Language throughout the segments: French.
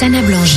Sana Blanger.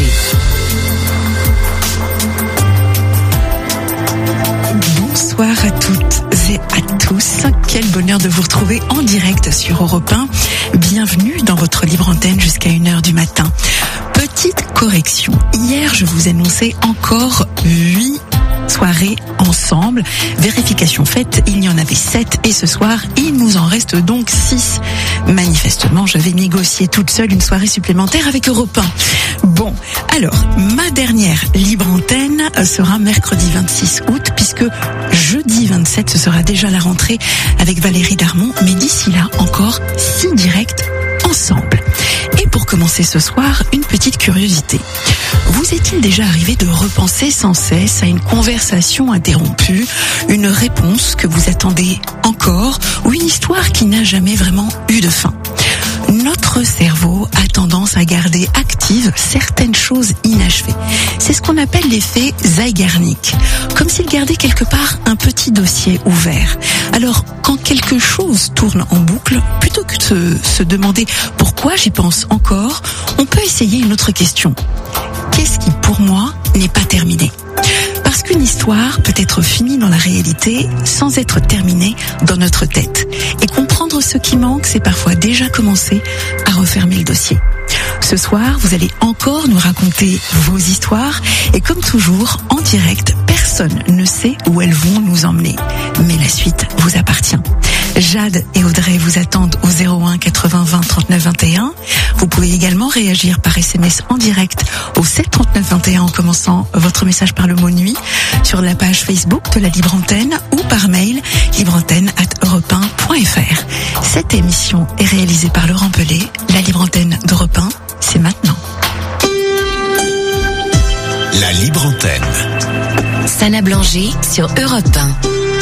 Bonsoir à toutes et à tous. Quel bonheur de vous retrouver en direct sur Europe 1. Bienvenue dans votre libre antenne jusqu'à 1h du matin. Petite correction. Hier, je vous annonçais encore 8 soirées ensemble. Vérification faite, il y en avait 7 et ce soir, il nous en reste donc 6. Manifestement, je vais négocier toute seule une soirée supplémentaire avec Europe 1. Bon, alors, ma dernière libre antenne sera mercredi 26 août puisque jeudi 27, ce sera déjà la rentrée avec Valérie Darmon. Mais d'ici là, encore 6 directs ensemble. Et pour commencer ce soir, une petite curiosité. Vous est-il déjà arrivé de repenser sans cesse à une conversation interrompue, une réponse que vous attendez encore, ou une histoire qui n'a jamais vraiment eu de fin ? Notre cerveau a tendance à garder actives certaines choses inachevées. C'est ce qu'on appelle l'effet Zeigarnik, comme s'il gardait quelque part un petit dossier ouvert. Alors, quand quelque chose tourne en boucle, plutôt que de se demander pourquoi j'y pense encore, on peut essayer une autre question. Qu'est-ce qui, pour moi, n'est pas terminé ? Parce qu'une histoire peut être finie dans la réalité sans être terminée dans notre tête. Et comprendre ce qui manque, c'est parfois déjà commencer à refermer le dossier. Ce soir, vous allez encore nous raconter vos histoires et comme toujours, en direct, personne ne sait où elles vont nous emmener. Mais la suite vous appartient. Jade et Audrey vous attendent au 01 80 20 39 21. Vous pouvez également réagir par SMS en direct au 7 39 21 en commençant votre message par le mot nuit sur la page Facebook de la Libre Antenne ou par mail libreantenne@europe1.fr. Cette émission est réalisée par Laurent Pelé. La Libre Antenne d'Europe 1, c'est maintenant. La Libre Antenne. Sana Blanger sur Europe 1.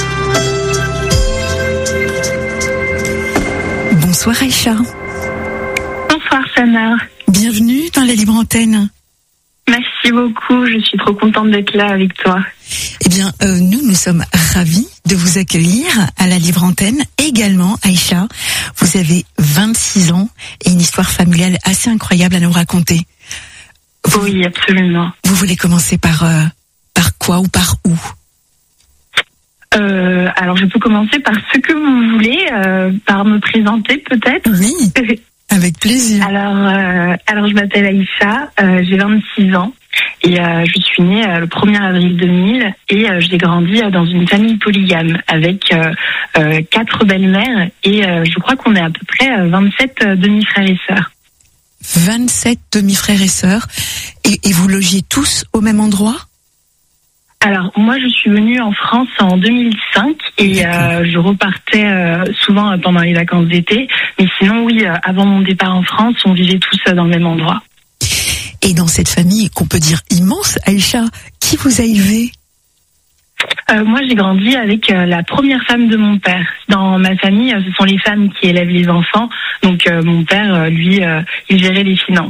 Bonsoir Aïcha. Bonsoir Sana. Bienvenue dans la Libre Antenne. Merci beaucoup, je suis trop contente d'être là avec toi. Eh bien, nous sommes ravis de vous accueillir à la Libre Antenne. Également, Aïcha, vous avez 26 ans et une histoire familiale assez incroyable à nous raconter. Oui, absolument. Vous voulez commencer par quoi ou par où ? Alors, je peux commencer par ce que vous voulez, par me présenter peut-être. Oui, avec plaisir. Alors je m'appelle Aïcha, j'ai 26 ans et je suis née le 1er avril 2000 et j'ai grandi dans une famille polygame avec 4 belles-mères et je crois qu'on est à peu près 27 demi-frères et sœurs. 27 demi-frères et sœurs et vous logiez tous au même endroit ? Alors, moi, je suis venue en France en 2005 et je repartais souvent pendant les vacances d'été. Mais sinon, oui, avant mon départ en France, on vivait tous dans le même endroit. Et dans cette famille qu'on peut dire immense, Aïcha, qui vous a élevé ? Moi, j'ai grandi avec la première femme de mon père. Dans ma famille, ce sont les femmes qui élèvent les enfants. Donc, mon père, lui, il gérait les finances.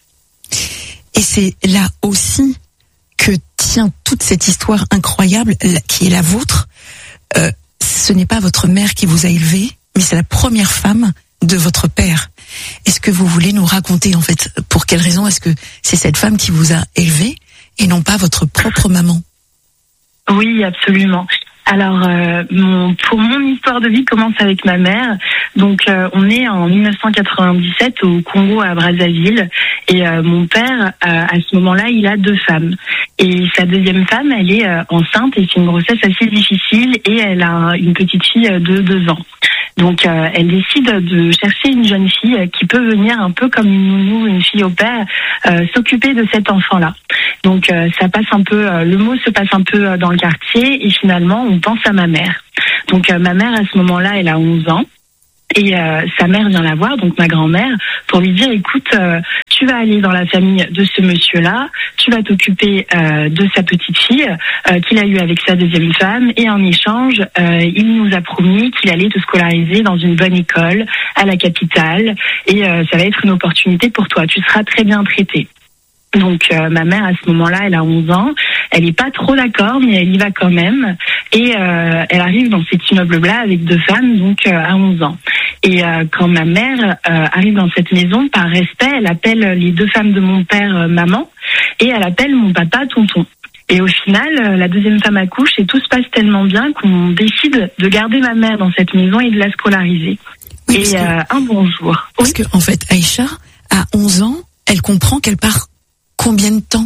Et c'est là aussi que tient toute cette histoire incroyable qui est la vôtre. Ce n'est pas votre mère qui vous a élevé, mais c'est la première femme de votre père. Est-ce que vous voulez nous raconter en fait pour quelle raison est-ce que c'est cette femme qui vous a élevé et non pas votre propre maman ? Oui, absolument. Alors, pour mon histoire de vie commence avec ma mère. Donc, on est en 1997 au Congo à Brazzaville et mon père, à ce moment-là, il a 2 femmes. Et sa deuxième femme, elle est enceinte et c'est une grossesse assez difficile et elle a une petite fille de 2 ans. Donc, elle décide de chercher une jeune fille qui peut venir un peu comme une nounou, une fille au père, s'occuper de cet enfant-là. Donc, ça passe un peu, le mot se passe un peu dans le quartier et finalement, on pense à ma mère. Donc, ma mère, à ce moment-là, elle a 11 ans. Et sa mère vient la voir, donc ma grand-mère, pour lui dire, écoute, tu vas aller dans la famille de ce monsieur-là, tu vas t'occuper de sa petite fille qu'il a eue avec sa deuxième femme, et en échange, il nous a promis qu'il allait te scolariser dans une bonne école à la capitale, et ça va être une opportunité pour toi, tu seras très bien traité. Donc ma mère à ce moment-là, elle a 11 ans, elle est pas trop d'accord, mais elle y va quand même. Et elle arrive dans cet immeuble-là avec 2 femmes, donc à 11 ans. Et quand ma mère arrive dans cette maison, par respect, elle appelle les 2 femmes de mon père maman, et elle appelle mon papa tonton. Et au final, la deuxième femme accouche et tout se passe tellement bien qu'on décide de garder ma mère dans cette maison et de la scolariser. Oui, et un bon jour. Parce que en fait, Aïcha, à 11 ans, elle comprend qu'elle part combien de temps ?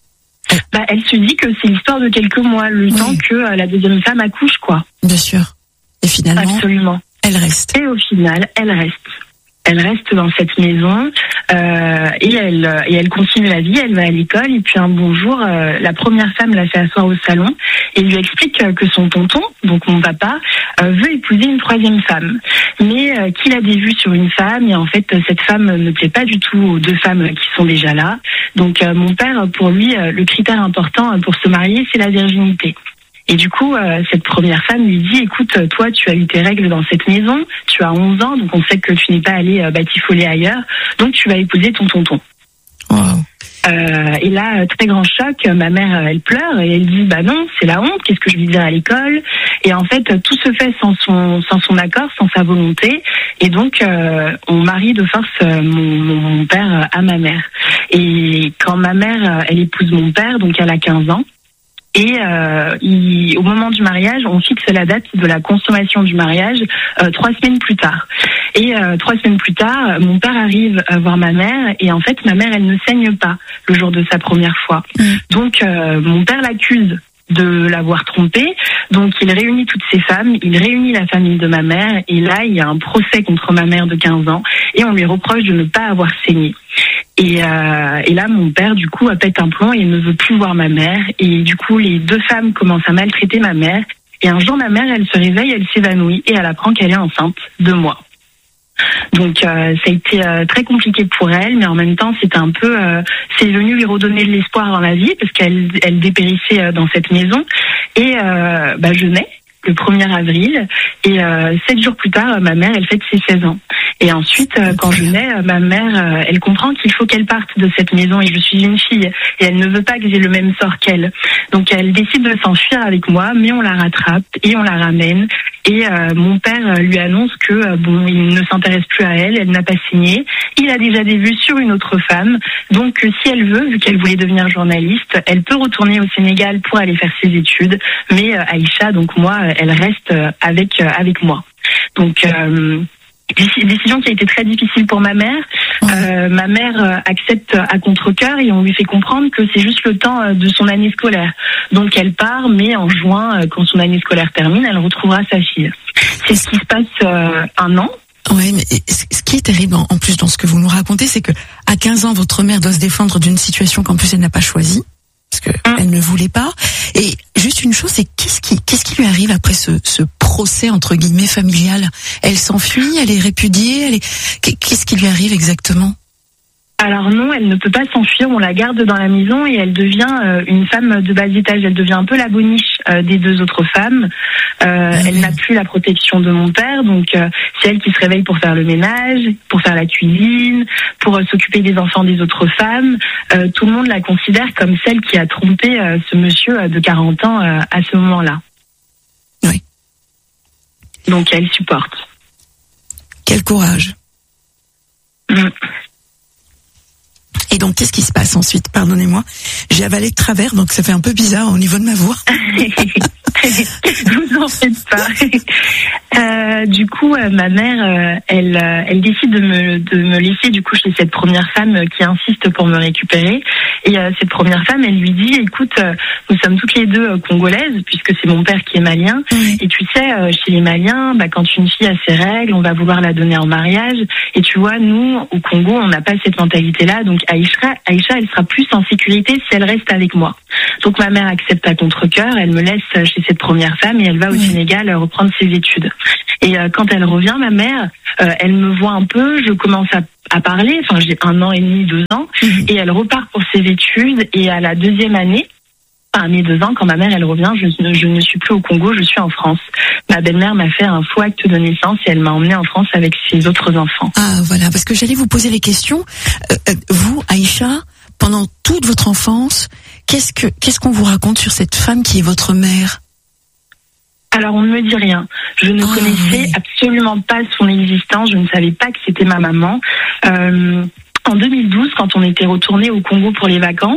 Elle se dit que c'est l'histoire de quelques mois, le temps que la deuxième femme accouche, quoi. Bien sûr. Et finalement, absolument. Elle reste. Et au final, elle reste. Elle reste dans cette maison et elle continue la vie, elle va à l'école et puis un bon jour, la première femme la fait asseoir au salon et lui explique que son tonton, donc mon papa, veut épouser une 3e femme, mais qu'il a des vues sur une femme et en fait cette femme ne plaît pas du tout aux 2 femmes qui sont déjà là. Donc mon père, pour lui, le critère important pour se marier, c'est la virginité. Et du coup, cette première femme lui dit, écoute, toi, tu as eu tes règles dans cette maison, tu as 11 ans, donc on sait que tu n'es pas allé batifoler ailleurs, donc tu vas épouser ton tonton. Wow. Et là, très grand choc, ma mère, elle pleure et elle dit, bah non, c'est la honte, qu'est-ce que je vais dire à l'école ? Et en fait, tout se fait sans son accord, sans sa volonté. Et donc, on marie de force mon père à ma mère. Et quand ma mère, elle épouse mon père, donc elle a 15 ans, et au moment du mariage, on fixe la date de la consommation du mariage 3 semaines plus tard. Et 3 semaines plus tard, mon père arrive voir ma mère et en fait, ma mère, elle ne saigne pas le jour de sa première fois. Donc, mon père l'accuse de l'avoir trompée. Donc, il réunit toutes ces femmes, il réunit la famille de ma mère et là, il y a un procès contre ma mère de 15 ans et on lui reproche de ne pas avoir saigné. Et là, mon père, du coup, pète un plomb et il ne veut plus voir ma mère. Et du coup, les 2 femmes commencent à maltraiter ma mère. Et un jour, ma mère, elle se réveille, elle s'évanouit et elle apprend qu'elle est enceinte de moi. Donc, ça a été très compliqué pour elle, mais en même temps, c'était un peu... c'est venu lui redonner de l'espoir dans la vie parce qu'elle dépérissait dans cette maison. Et je nais le 1er avril. Et 7 jours plus tard, ma mère, elle fête ses 16 ans. Et ensuite, quand je nais, ma mère, elle comprend qu'il faut qu'elle parte de cette maison et je suis une fille et elle ne veut pas que j'ai le même sort qu'elle. Donc elle décide de s'enfuir avec moi, mais on la rattrape et on la ramène. Et mon père lui annonce que il ne s'intéresse plus à elle, elle n'a pas signé. Il a déjà des vues sur une autre femme. Donc si elle veut, vu qu'elle voulait devenir journaliste, elle peut retourner au Sénégal pour aller faire ses études. Mais Aïcha, donc moi, elle reste avec moi. Donc décision qui a été très difficile pour ma mère. Ma mère accepte à contre-cœur et on lui fait comprendre que c'est juste le temps de son année scolaire. Donc elle part, mais en juin, quand son année scolaire termine, elle retrouvera sa fille. C'est ce qui se passe un an. Ouais, mais ce qui est terrible en plus dans ce que vous nous racontez, c'est que à 15 ans, votre mère doit se défendre d'une situation qu'en plus elle n'a pas choisie. Parce que elle ne voulait pas. Et juste une chose, c'est qu'est-ce qui lui arrive après ce procès entre guillemets familial ? Elle s'enfuit, elle est répudiée, qu'est-ce qui lui arrive exactement ? Alors non, elle ne peut pas s'enfuir, on la garde dans la maison et elle devient une femme de bas étage, elle devient un peu la boniche des 2 autres femmes. Elle n'a plus la protection de mon père, donc c'est elle qui se réveille pour faire le ménage, pour faire la cuisine, pour s'occuper des enfants des autres femmes. Tout le monde la considère comme celle qui a trompé ce monsieur de 40 ans à ce moment-là. Oui. Donc elle supporte. Quel courage. Et donc, qu'est-ce qui se passe ensuite ? Pardonnez-moi, j'ai avalé de travers, donc ça fait un peu bizarre au niveau de ma voix. Vous en faites pas. Du coup, ma mère, elle décide de me laisser du coup chez cette première femme qui insiste pour me récupérer. Et cette première femme, elle lui dit, écoute, nous sommes toutes les 2 congolaises, puisque c'est mon père qui est malien. Et tu sais, chez les Maliens, quand une fille a ses règles, on va vouloir la donner en mariage. Et tu vois, nous, au Congo, on n'a pas cette mentalité-là. Donc Aïcha, elle sera plus en sécurité si elle reste avec moi. Donc ma mère accepte à contre-cœur, elle me laisse chez cette première femme et elle va au Sénégal reprendre ses études. Et quand elle revient, ma mère, elle me voit un peu, je commence à parler, enfin j'ai 1 an et demi, 2 ans, et elle repart pour ses études et à la 2e année, à mes 2 ans, quand ma mère elle revient, je ne suis plus au Congo, je suis en France. Ma belle-mère m'a fait un faux acte de naissance et elle m'a emmenée en France avec ses autres enfants. Ah voilà, parce que j'allais vous poser les questions. Vous, Aïcha, pendant toute votre enfance, qu'est-ce qu'on vous raconte sur cette femme qui est votre mère? Alors, on ne me dit rien. Je ne connaissais absolument pas son existence. Je ne savais pas que c'était ma maman. En 2012, quand on était retourné au Congo pour les vacances,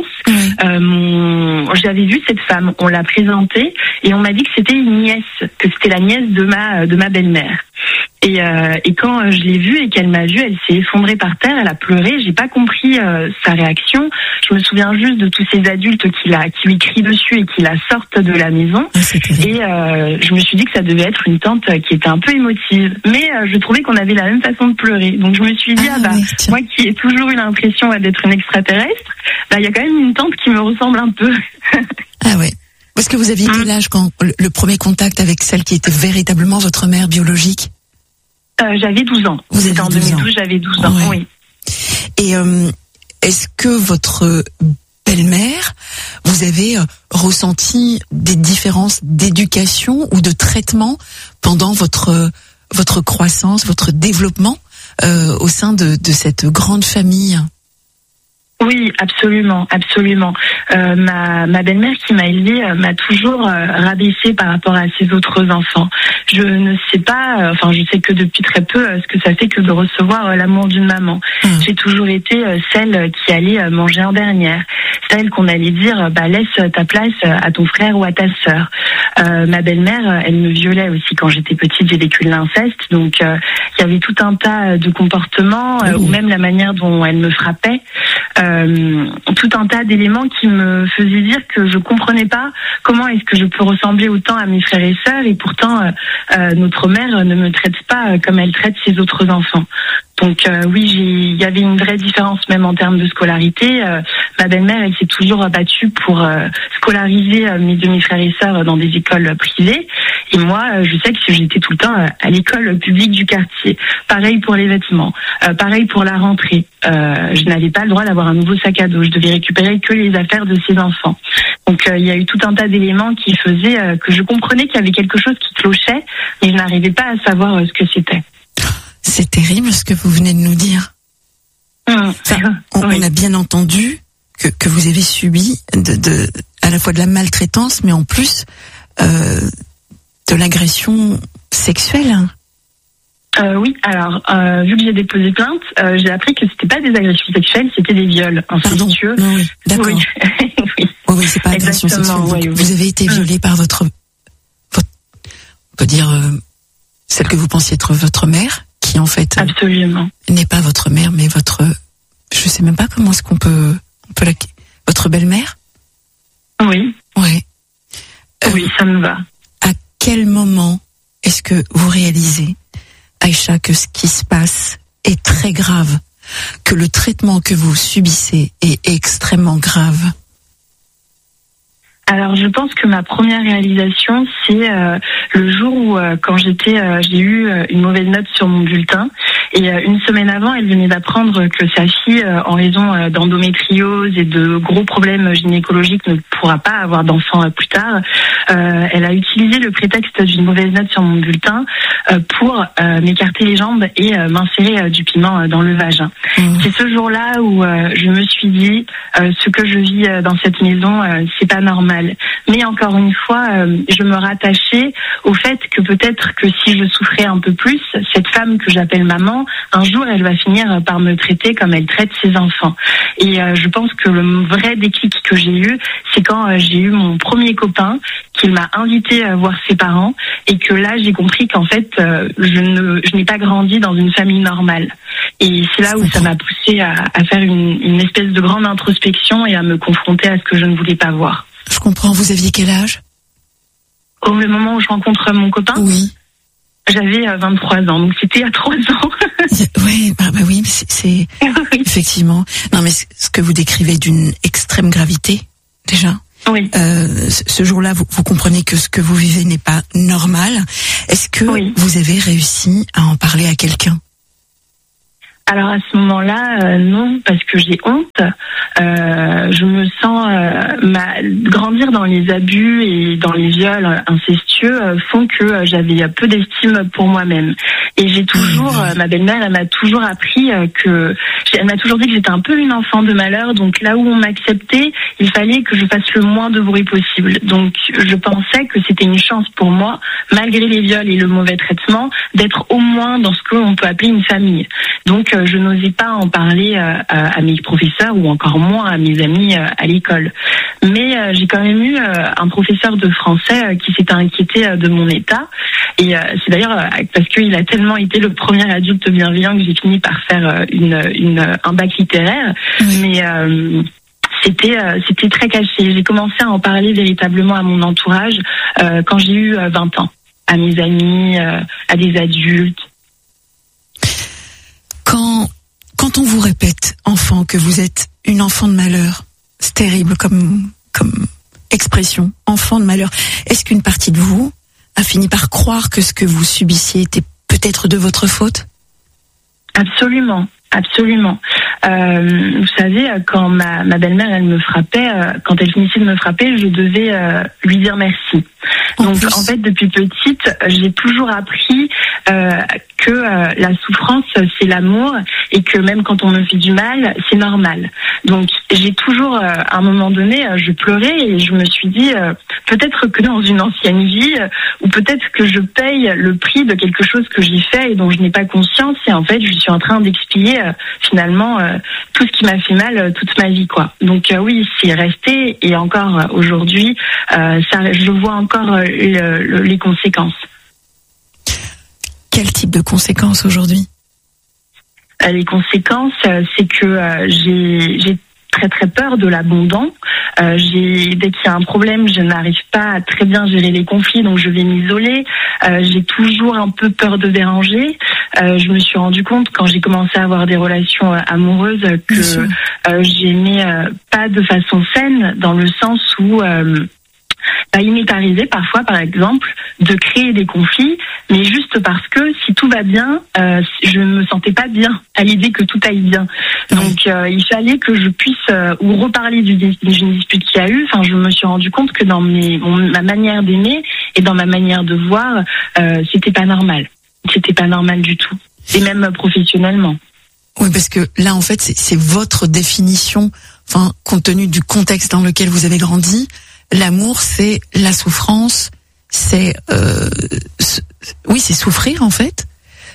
j'avais vu cette femme. On l'a présentée et on m'a dit que c'était une nièce, que c'était la nièce de ma belle-mère. Et quand je l'ai vue et qu'elle m'a vue, elle s'est effondrée par terre, elle a pleuré. J'ai pas compris sa réaction. Je me souviens juste de tous ces adultes qui lui crient dessus et qui la sortent de la maison. Et je me suis dit que ça devait être une tante qui était un peu émotive. Mais je trouvais qu'on avait la même façon de pleurer. Donc je me suis dit, moi qui ai toujours eu l'impression d'être une extraterrestre, il y a quand même une tante qui me ressemble un peu. Ah ouais. Est-ce que vous aviez quel âge quand le premier contact avec celle qui était véritablement votre mère biologique? J'avais 12 ans. C'était en 2012, j'avais 12 ans, oui. Et est-ce que votre belle-mère, vous avez ressenti des différences d'éducation ou de traitement pendant votre croissance, votre développement au sein de cette grande famille? Oui, absolument, absolument. Ma belle-mère qui m'a élevée m'a toujours rabaissée par rapport à ses autres enfants. Je ne sais pas, je sais que depuis très peu ce que ça fait que de recevoir l'amour d'une maman. J'ai toujours été celle qui allait manger en dernière, celle qu'on allait dire laisse ta place à ton frère ou à ta sœur. Ma belle-mère, elle me violait aussi quand j'étais petite. J'ai vécu de l'inceste, donc il y avait tout un tas de comportements ou même la manière dont elle me frappait. Tout un tas d'éléments qui me faisaient dire que je comprenais pas comment est-ce que je peux ressembler autant à mes frères et sœurs et pourtant notre mère ne me traite pas comme elle traite ses autres enfants. Donc oui, il y avait une vraie différence même en termes de scolarité. Ma belle-mère, elle s'est toujours battue pour scolariser mes demi-frères et sœurs dans des écoles privées. Et moi, je sais que j'étais tout le temps à l'école publique du quartier. Pareil pour les vêtements, pareil pour la rentrée. Je n'avais pas le droit d'avoir un nouveau sac à dos. Je devais récupérer que les affaires de ses enfants. Donc il y a eu tout un tas d'éléments qui faisaient que je comprenais qu'il y avait quelque chose qui clochait, mais je n'arrivais pas à savoir ce que c'était. C'est terrible ce que vous venez de nous dire. On a bien entendu que vous avez subi à la fois de la maltraitance, mais en plus de l'agression sexuelle. Oui, alors vu que j'ai déposé plainte, j'ai appris que c'était pas des agressions sexuelles, c'était des viols incestueux. Oui, d'accord. Oui. Oui, c'est pas agression sexuelle. Oui. Vous avez été violée par votre on peut dire celle que vous pensiez être votre mère, qui en fait absolument n'est pas votre mère, mais je sais même pas comment est-ce qu'on peut votre belle-mère. Oui. Ouais. Oui, ça me va. À quel moment est-ce que vous réalisez, Aïcha, que ce qui se passe est très grave, que le traitement que vous subissez est extrêmement grave? Alors, je pense que ma première réalisation, c'est le jour où, quand j'ai eu une mauvaise note sur mon bulletin. Et une semaine avant, elle venait d'apprendre que sa fille, en raison d'endométriose et de gros problèmes gynécologiques, ne pourra pas avoir d'enfant plus tard. Elle a utilisé le prétexte d'une mauvaise note sur mon bulletin pour m'écarter les jambes et m'insérer du piment dans le vagin. C'est ce jour-là où je me suis dit, ce que je vis dans cette maison, c'est pas normal. Mais encore une fois, je me rattachais au fait que peut-être que si je souffrais un peu plus, cette femme que j'appelle maman, un jour elle va finir par me traiter comme elle traite ses enfants. Et je pense que le vrai déclic que j'ai eu, c'est quand j'ai eu mon premier copain qui m'a invité à voir ses parents et que là j'ai compris qu'en fait je n'ai pas grandi dans une famille normale. Et c'est là où ça m'a poussé à faire une espèce de grande introspection et à me confronter à ce que je ne voulais pas voir. Je comprends. Vous aviez quel âge? Au moment où je rencontre mon copain? Oui. J'avais 23 ans, donc c'était il y a 3 ans. Oui, oui, c'est oui. Effectivement. Non, mais ce que vous décrivez d'une extrême gravité, déjà. Oui. Ce jour-là, vous comprenez que ce que vous vivez n'est pas normal. Est-ce que vous avez réussi à en parler à quelqu'un? Alors à ce moment-là, non, parce que j'ai honte. Je me sens grandir dans les abus et dans les viols incestueux font que j'avais peu d'estime pour moi-même. Et j'ai toujours, ma belle-mère, elle m'a toujours appris elle m'a toujours dit que j'étais un peu une enfant de malheur. Donc là où on m'acceptait, il fallait que je fasse le moins de bruit possible. Donc je pensais que c'était une chance pour moi, malgré les viols et le mauvais traitement, d'être au moins dans ce qu'on peut appeler une famille. Donc je n'osais pas en parler à mes professeurs ou encore moins à mes amis à l'école. Mais j'ai quand même eu un professeur de français qui s'était inquiété de mon état. Et c'est d'ailleurs parce qu'il a tellement été le premier adulte bienveillant que j'ai fini par faire un bac littéraire. Oui. Mais c'était très caché. J'ai commencé à en parler véritablement à mon entourage quand j'ai eu 20 ans, à mes amis, à des adultes. Quand on vous répète, enfant, que vous êtes une enfant de malheur, c'est terrible comme expression, enfant de malheur. Est-ce qu'une partie de vous a fini par croire que ce que vous subissiez était peut-être de votre faute ? Absolument. Absolument. Vous savez, quand ma belle-mère, elle me frappait, quand elle finissait de me frapper, je devais lui dire merci. Donc, en fait, depuis petite, j'ai toujours appris que la souffrance, c'est l'amour et que même quand on me fait du mal, c'est normal. Donc, j'ai toujours, à un moment donné, je pleurais et je me suis dit, peut-être que dans une ancienne vie, ou peut-être que je paye le prix de quelque chose que j'ai fait et dont je n'ai pas conscience. Et en fait, je suis en train d'expier finalement tout ce qui m'a fait mal toute ma vie, quoi. Donc oui, c'est resté et encore aujourd'hui, je vois encore les conséquences. Quel type de conséquences aujourd'hui ? Les conséquences, c'est que j'ai très très peur de l'abondant. Dès qu'il y a un problème, je n'arrive pas à très bien gérer les conflits, donc je vais m'isoler. J'ai toujours un peu peur de déranger. Je me suis rendu compte quand j'ai commencé à avoir des relations amoureuses que j'aimais pas de façon saine, dans le sens où il m'est arrivé parfois, par exemple, de créer des conflits, mais juste parce que si tout va bien, je ne me sentais pas bien à l'idée que tout aille bien. Donc il fallait que je puisse ou reparler d'une dispute qu'il y a eu. Enfin, je me suis rendu compte que dans ma manière d'aimer et dans ma manière de voir, c'était pas normal. C'était pas normal du tout. Et même professionnellement. Oui, parce que là, en fait, c'est votre définition, enfin, compte tenu du contexte dans lequel vous avez grandi. L'amour, c'est la souffrance, c'est souffrir en fait.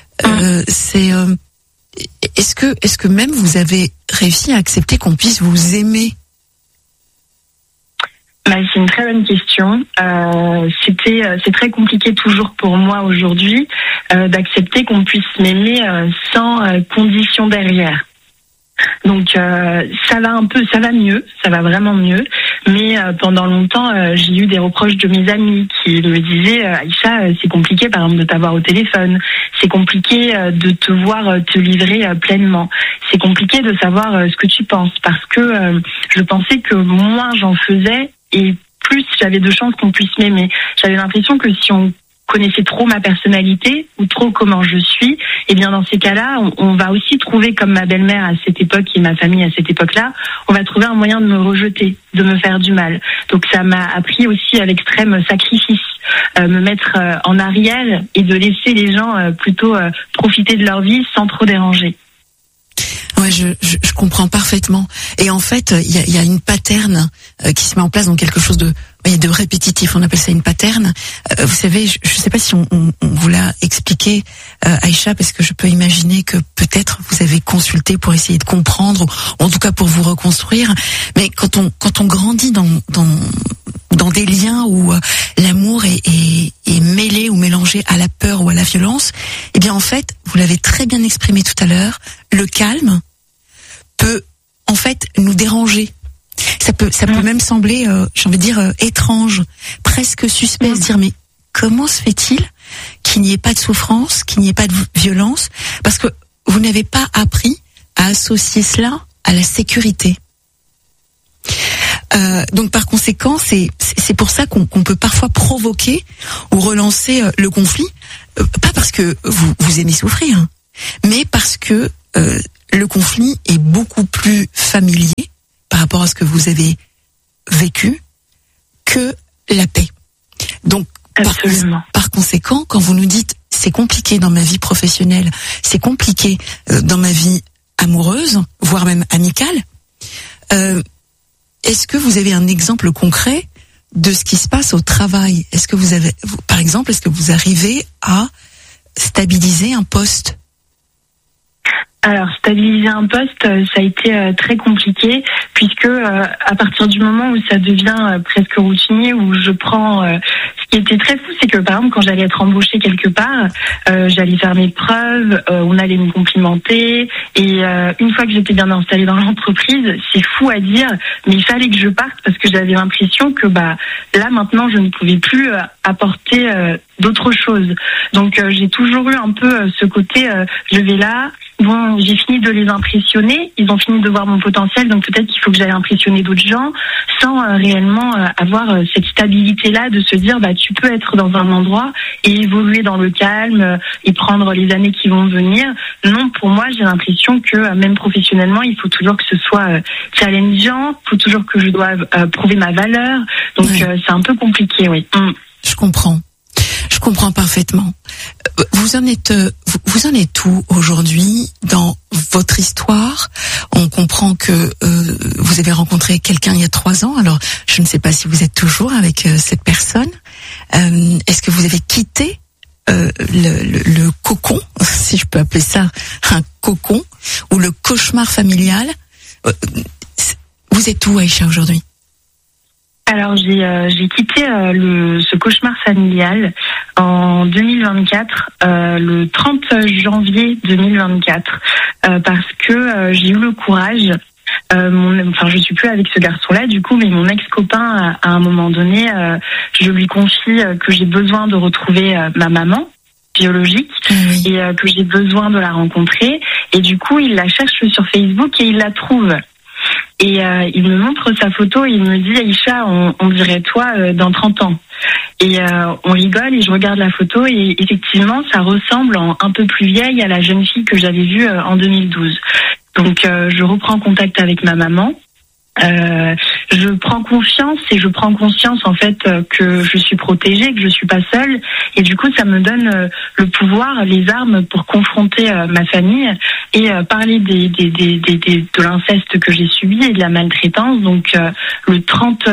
Est-ce que même vous avez réussi à accepter qu'on puisse vous aimer ? C'est une très bonne question. C'est très compliqué toujours pour moi aujourd'hui d'accepter qu'on puisse m'aimer sans condition derrière. Donc ça va mieux, ça va vraiment mieux. Mais pendant longtemps, j'ai eu des reproches de mes amis qui me disaient Aïcha, c'est compliqué par exemple de t'avoir au téléphone, c'est compliqué de te voir te livrer pleinement, c'est compliqué de savoir ce que tu penses, parce que je pensais que moins j'en faisais et plus j'avais de chances qu'on puisse m'aimer. J'avais l'impression que si on connaissait trop ma personnalité ou trop comment je suis, et bien dans ces cas-là, on va aussi trouver, comme ma belle-mère à cette époque et ma famille à cette époque-là, on va trouver un moyen de me rejeter, de me faire du mal. Donc ça m'a appris aussi à l'extrême sacrifice, me mettre en arrière et de laisser les gens plutôt profiter de leur vie sans trop déranger. Ouais, je comprends parfaitement. Et en fait, il y a une pattern qui se met en place dans quelque chose de répétitif. On appelle ça une pattern. Vous savez, je sais pas si on vous l'a expliqué, Aïcha, parce que je peux imaginer que peut-être vous avez consulté pour essayer de comprendre, ou en tout cas pour vous reconstruire. Mais quand on grandit dans des liens où l'amour est mêlé ou mélangé à la peur ou à la violence, eh bien en fait, vous l'avez très bien exprimé tout à l'heure, le calme peut en fait nous déranger. Ça peut même sembler, j'ai envie de dire, étrange, presque suspect, se dire mais comment se fait-il qu'il n'y ait pas de souffrance, qu'il n'y ait pas de violence, parce que vous n'avez pas appris à associer cela à la sécurité. Donc par conséquent, c'est pour ça qu'on peut parfois provoquer ou relancer le conflit, pas parce que vous aimez souffrir, hein, mais parce que le conflit est beaucoup plus familier par rapport à ce que vous avez vécu que la paix. Donc Absolument. Par conséquent, quand vous nous dites c'est compliqué dans ma vie professionnelle, c'est compliqué dans ma vie amoureuse, voire même amicale, est-ce que vous avez un exemple concret de ce qui se passe au travail? Est-ce que par exemple, est-ce que vous arrivez à stabiliser un poste? Alors, stabiliser un poste, ça a été très compliqué, puisque à partir du moment où ça devient presque routinier, où je prends... ce qui était très fou, c'est que par exemple, quand j'allais être embauchée quelque part, j'allais faire mes preuves, on allait me complimenter, et une fois que j'étais bien installée dans l'entreprise, c'est fou à dire, mais il fallait que je parte, parce que j'avais l'impression que là, maintenant, je ne pouvais plus apporter d'autres choses. Donc, j'ai toujours eu un peu ce côté, je vais là... Bon, j'ai fini de les impressionner, ils ont fini de voir mon potentiel, donc peut-être qu'il faut que j'aille impressionner d'autres gens, sans réellement avoir cette stabilité-là de se dire, tu peux être dans un endroit et évoluer dans le calme et prendre les années qui vont venir. Non, pour moi, j'ai l'impression que même professionnellement, il faut toujours que ce soit challengeant, il faut toujours que je doive prouver ma valeur, donc c'est un peu compliqué, oui. Je comprends parfaitement. Vous en êtes où aujourd'hui dans votre histoire? On comprend que vous avez rencontré quelqu'un il y a 3 ans. Alors, je ne sais pas si vous êtes toujours avec cette personne. Est-ce que vous avez quitté le cocon, si je peux appeler ça un cocon, ou le cauchemar familial? Vous êtes où, Aïcha, aujourd'hui? Alors j'ai quitté ce cauchemar familial en 2024, le 30 janvier 2024, parce que j'ai eu le courage. Je suis plus avec ce garçon-là du coup, mais mon ex-copain à un moment donné, je lui confie que j'ai besoin de retrouver ma maman biologique et que j'ai besoin de la rencontrer. Et du coup, il la cherche sur Facebook et il la trouve. Et il me montre sa photo et il me dit, Aïcha, on dirait toi dans 30 ans. Et on rigole et je regarde la photo et effectivement, ça ressemble en un peu plus vieille à la jeune fille que j'avais vue en 2012. Donc je reprends contact avec ma maman. Je prends confiance et je prends conscience en fait que je suis protégée, que je suis pas seule, et du coup ça me donne le pouvoir, les armes pour confronter ma famille et parler de l'inceste que j'ai subi et de la maltraitance. Donc le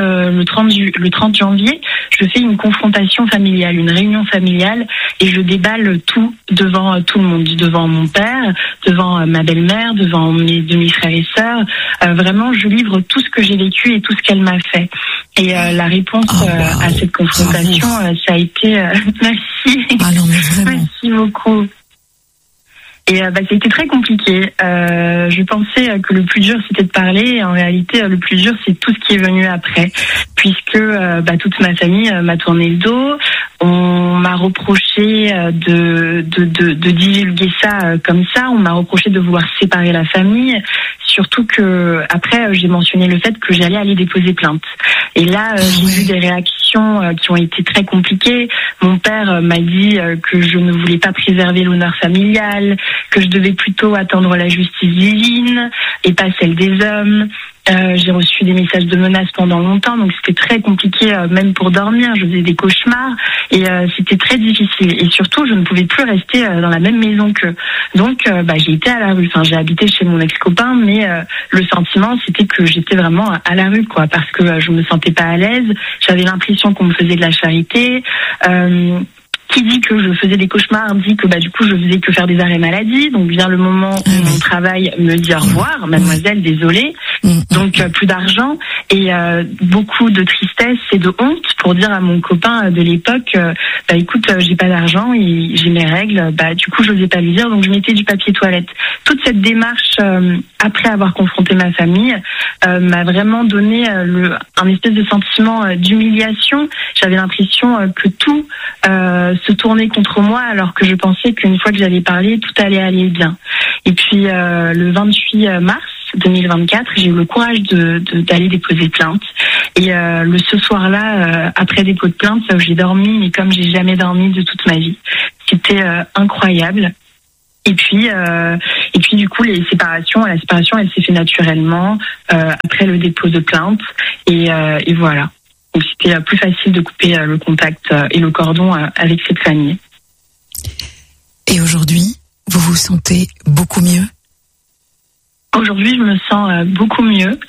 30 janvier, je fais une confrontation familiale, une réunion familiale, et je déballe tout devant tout le monde, devant mon père, devant ma belle-mère, devant mes demi-frères et sœurs. Vraiment, je livre tout ce que j'ai vécu et tout ce qu'elle m'a fait. Et la réponse à cette confrontation, ça a été merci. Ah non, mais vraiment. Merci beaucoup. Et ça a été très compliqué. Je pensais que le plus dur c'était de parler, et en réalité le plus dur c'est tout ce qui est venu après, puisque toute ma famille m'a tourné le dos. On m'a reproché de divulguer ça comme ça. On m'a reproché de vouloir séparer la famille. Surtout que après j'ai mentionné le fait que j'allais aller déposer plainte. Et là j'ai eu des réactions qui ont été très compliquées. Mon père m'a dit que je ne voulais pas préserver l'honneur familial, que je devais plutôt attendre la justice divine et pas celle des hommes. J'ai reçu des messages de menaces pendant longtemps, donc c'était très compliqué même pour dormir. Je faisais des cauchemars et c'était très difficile. Et surtout, je ne pouvais plus rester dans la même maison qu'eux. Donc, j'ai été à la rue. Enfin, j'ai habité chez mon ex-copain, mais le sentiment, c'était que j'étais vraiment à la rue, quoi, parce que je me sentais pas à l'aise. J'avais l'impression qu'on me faisait de la charité. Qui dit que je faisais des cauchemars dit que du coup je faisais que faire des arrêts maladie. Donc vient le moment où mon travail me dit au revoir, mademoiselle, désolée. Donc plus d'argent et beaucoup de tristesse et de honte pour dire à mon copain de l'époque écoute, j'ai pas d'argent et j'ai mes règles. Du coup je n'osais pas lui dire, donc je mettais du papier toilette. Toute cette démarche après avoir confronté ma famille m'a vraiment donné un espèce de sentiment d'humiliation. J'avais l'impression que tout se tournait contre moi, alors que je pensais qu'une fois que j'allais parler, tout allait aller bien. Et puis le 28 mars 2024, j'ai eu le courage d'aller déposer plainte. Et ce soir-là, après dépôt de plainte, j'ai dormi, mais comme j'ai jamais dormi de toute ma vie. C'était incroyable. Et puis du coup, la séparation, elle s'est fait naturellement après le dépôt de plainte. Et voilà. Donc c'était plus facile de couper le contact et le cordon avec cette famille. Et aujourd'hui, vous vous sentez beaucoup mieux? Aujourd'hui, je me sens beaucoup mieux.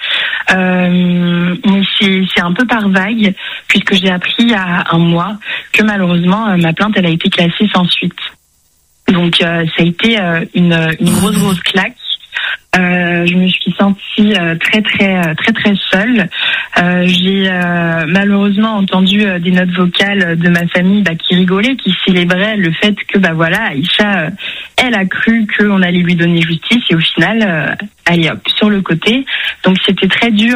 Mais c'est un peu par vague, puisque j'ai appris il y a un mois que malheureusement ma plainte elle a été classée sans suite. Donc ça a été une grosse claque. Je me suis sentie très seule. J'ai malheureusement entendu des notes vocales de ma famille qui rigolaient, qui célébraient le fait que Aïcha elle a cru qu'on allait lui donner justice et au final allez hop sur le côté. Donc c'était très dur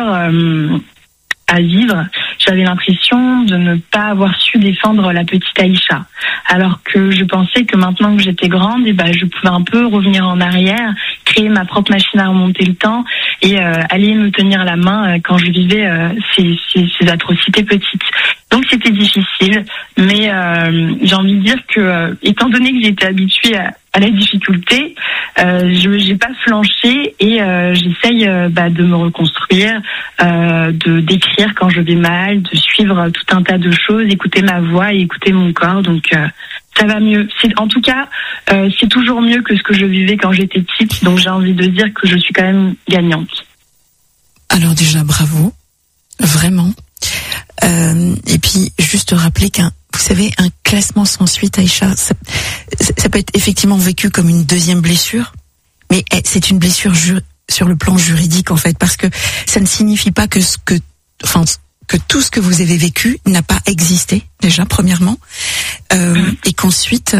à vivre. J'avais l'impression de ne pas avoir su défendre la petite Aïcha, alors que je pensais que maintenant que j'étais grande, je pouvais un peu revenir en arrière, créer ma propre machine à remonter le temps et aller me tenir la main quand je vivais ces atrocités petites. Donc c'était difficile, mais j'ai envie de dire que étant donné que j'étais habituée à la difficulté, j'ai pas flanché et j'essaye de me reconstruire, d'écrire quand je vais mal, de suivre tout un tas de choses, écouter ma voix et écouter mon corps. Donc ça va mieux. En tout cas, c'est toujours mieux que ce que je vivais quand j'étais petite. Donc j'ai envie de dire que je suis quand même gagnante. Alors déjà bravo, vraiment. Et puis juste rappeler vous savez, un classement sans suite, Aïcha, ça peut être effectivement vécu comme une deuxième blessure, mais c'est une blessure sur le plan juridique en fait, parce que ça ne signifie pas que tout ce que vous avez vécu n'a pas existé déjà premièrement, et qu'ensuite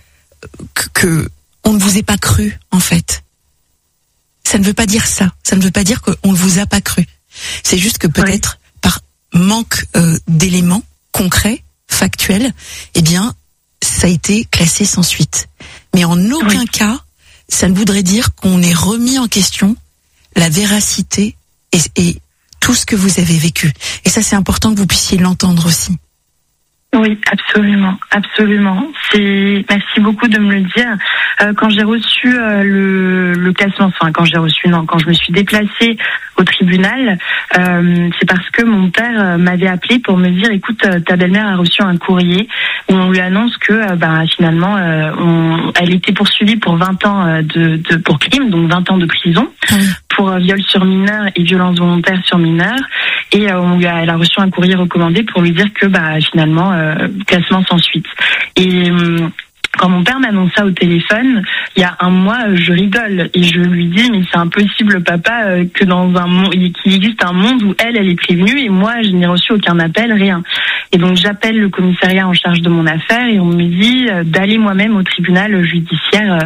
que on ne vous ait pas cru en fait. Ça ne veut pas dire ça. Ça ne veut pas dire qu'on ne vous a pas cru. C'est juste que peut-être par manque d'éléments concrets, factuels, ça a été classé sans suite. Mais en aucun cas, ça ne voudrait dire qu'on ait remis en question la véracité et tout ce que vous avez vécu. Et ça, c'est important que vous puissiez l'entendre aussi. Oui, absolument. Merci beaucoup de me le dire. Quand j'ai reçu le classement, quand je me suis déplacée au tribunal, c'est parce que mon père m'avait appelé pour me dire, écoute, ta belle-mère a reçu un courrier où on lui annonce que finalement elle était poursuivie pour 20 ans pour crime, donc 20 ans de prison pour viol sur mineur et violence volontaire sur mineur. Et elle a reçu un courrier recommandé pour lui dire que finalement classement sans suite. Et quand mon père m'annonce ça au téléphone, il y a un mois, je rigole et je lui dis mais c'est impossible papa que dans un monde qu'il existe un monde où elle est prévenue et moi je n'ai reçu aucun appel, rien. Et donc j'appelle le commissariat en charge de mon affaire et on me dit d'aller moi-même au tribunal judiciaire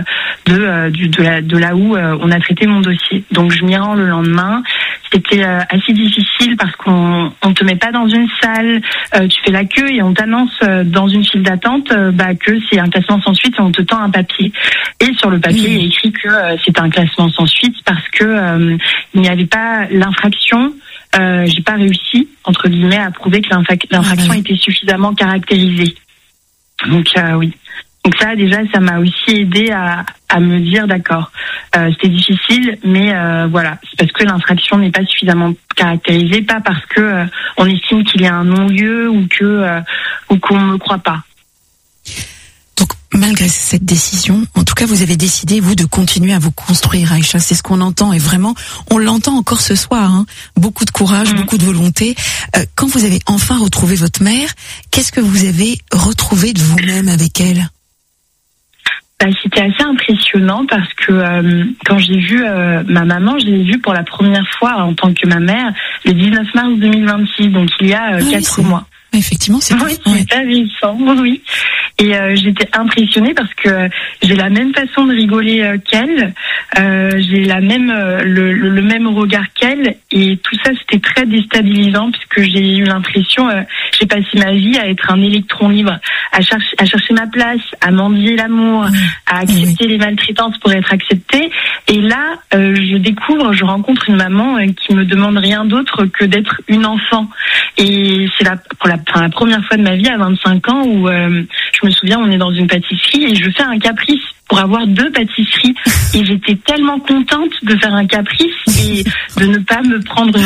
de là où on a traité mon dossier. Donc je m'y rends le lendemain. C'était assez difficile parce qu'on te met pas dans une salle, tu fais la queue et on t'annonce dans une file d'attente que c'est un classement sans suite et on te tend un papier. Et sur le papier, il y a écrit que c'est un classement sans suite parce que il n'y avait pas l'infraction. J'ai pas réussi entre guillemets à prouver que l'infraction était suffisamment caractérisée. Donc oui. Donc ça, déjà, ça m'a aussi aidé à me dire, d'accord, c'était difficile, mais c'est parce que l'infraction n'est pas suffisamment caractérisée, pas parce que on estime qu'il y a un non-lieu ou qu'on ne me croit pas. Donc, malgré cette décision, en tout cas, vous avez décidé, vous, de continuer à vous construire, Aïcha. C'est ce qu'on entend, et vraiment, on l'entend encore ce soir, Beaucoup de courage, beaucoup de volonté. Quand vous avez enfin retrouvé votre mère, qu'est-ce que vous avez retrouvé de vous-même avec elle ? C'était assez impressionnant parce que quand j'ai vu ma maman, je l'ai vue pour la première fois en tant que ma mère le 19 mars 2026, donc il y a 4 mois. Effectivement, c'est pas récent, oui. Et j'étais impressionnée parce que j'ai la même façon de rigoler qu'elle, j'ai la même le même regard qu'elle, et tout ça c'était très déstabilisant puisque j'ai eu l'impression, j'ai passé ma vie à être un électron libre, à chercher ma place, à mendier l'amour, à accepter les maltraitances pour être acceptée. Et là, je rencontre une maman qui me demande rien d'autre que d'être une enfant. Et c'est la première fois de ma vie à 25 ans où je me souviens, on est dans une pâtisserie et je fais un caprice pour avoir 2 pâtisseries. Et j'étais tellement contente de faire un caprice et de ne pas me prendre